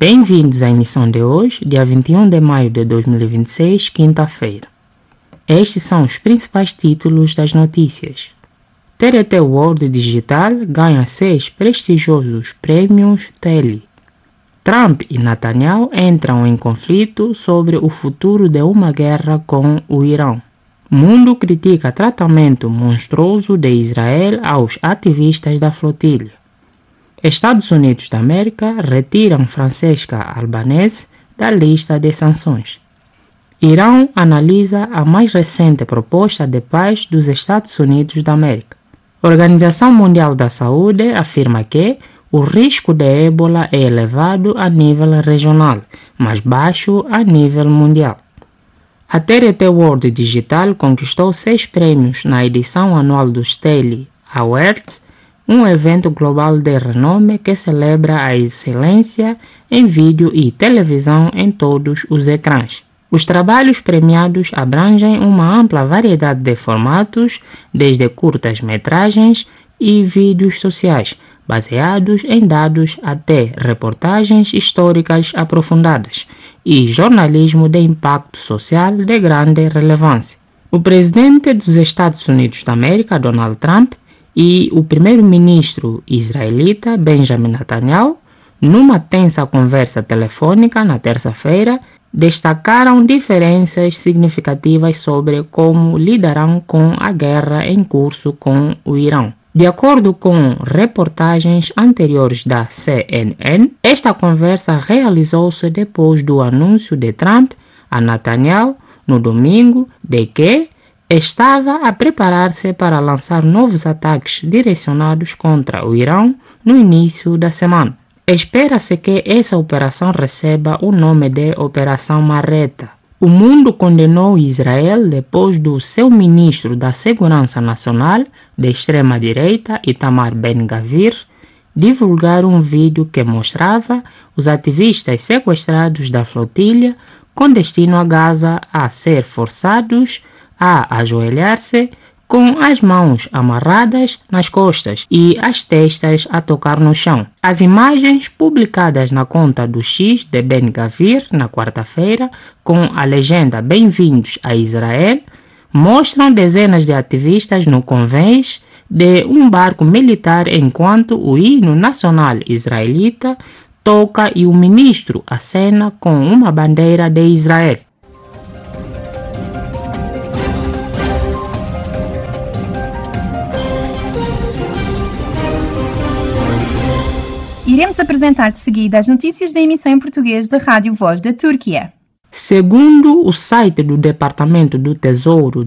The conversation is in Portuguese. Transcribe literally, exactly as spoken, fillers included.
Bem-vindos à emissão de hoje, dia vinte e um de maio de dois mil e vinte e seis, quinta-feira. Estes são os principais títulos das notícias. T R T World Digital ganha seis prestigiosos prêmios Telly. Trump e Netanyahu entram em conflito sobre o futuro de uma guerra com o Irão. Mundo critica tratamento monstruoso de Israel aos ativistas da flotilha. Estados Unidos da América retiram Francesca Albanese da lista de sanções. Irão analisa a mais recente proposta de paz dos Estados Unidos da América. Organização Mundial da Saúde afirma que o risco de ébola é elevado a nível regional, mas baixo a nível mundial. A T R T World Digital conquistou seis prêmios na edição anual dos Telly Awards, um evento global de renome que celebra a excelência em vídeo e televisão em todos os ecrãs. Os trabalhos premiados abrangem uma ampla variedade de formatos, desde curtas-metragens e vídeos sociais, baseados em dados até reportagens históricas aprofundadas e jornalismo de impacto social de grande relevância. O presidente dos Estados Unidos da América, Donald Trump, e o primeiro-ministro israelita Benjamin Netanyahu, numa tensa conversa telefônica na terça-feira, destacaram diferenças significativas sobre como lidarão com a guerra em curso com o Irão. De acordo com reportagens anteriores da C N N, esta conversa realizou-se depois do anúncio de Trump a Netanyahu no domingo de que estava a preparar-se para lançar novos ataques direcionados contra o Irão no início da semana. Espera-se que essa operação receba o nome de Operação Marreta. O mundo condenou Israel depois do seu ministro da Segurança Nacional de extrema-direita, Itamar Ben-Gvir, divulgar um vídeo que mostrava os ativistas sequestrados da flotilha com destino a Gaza a ser forçados a ajoelhar-se com as mãos amarradas nas costas e as testas a tocar no chão. As imagens publicadas na conta do X de Ben-Gvir na quarta-feira, com a legenda Bem-vindos a Israel, mostram dezenas de ativistas no convés de um barco militar enquanto o hino nacional israelita toca e o ministro acena com uma bandeira de Israel. Iremos apresentar de seguida as notícias da emissão em português da Rádio Voz da Turquia. Segundo o site do Departamento do Tesouro